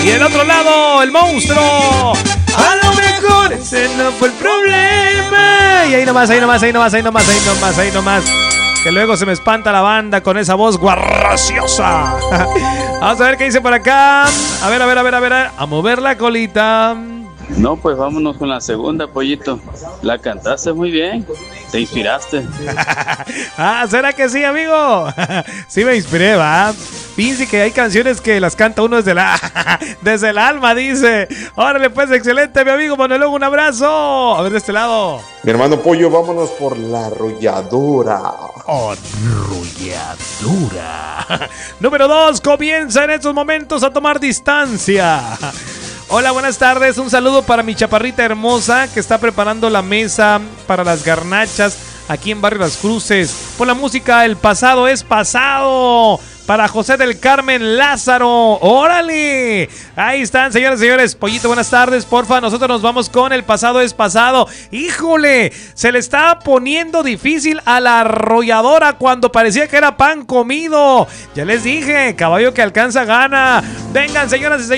Y del otro lado, el monstruo. A lo mejor ese no fue el problema. Y ahí nomás. Que luego se me espanta la banda con esa voz guarraciosa. Vamos a ver qué dice por acá. A ver. A mover la colita. No, pues vámonos con la segunda, Pollito. La cantaste muy bien. Te inspiraste. ¿Será que sí, amigo? Sí me inspiré, ¿va? Fíjense que hay canciones que las canta uno desde el alma, dice. Órale, pues, excelente, mi amigo Manuel, un abrazo. A ver, de este lado. Mi hermano Pollo, vámonos por la arrolladora. Arrolladora. Número 2, comienza en estos momentos a tomar distancia. Hola, buenas tardes. Un saludo para mi chaparrita hermosa que está preparando la mesa para las garnachas aquí en Barrio Las Cruces. Por la música El pasado es pasado. Para José del Carmen Lázaro. ¡Órale! Ahí están, señores y señores. Pollito, buenas tardes, porfa. Nosotros nos vamos con El pasado es pasado. ¡Híjole! Se le está poniendo difícil a la arrolladora cuando parecía que era pan comido. Ya les dije, caballo que alcanza gana. Vengan, señoras y señores.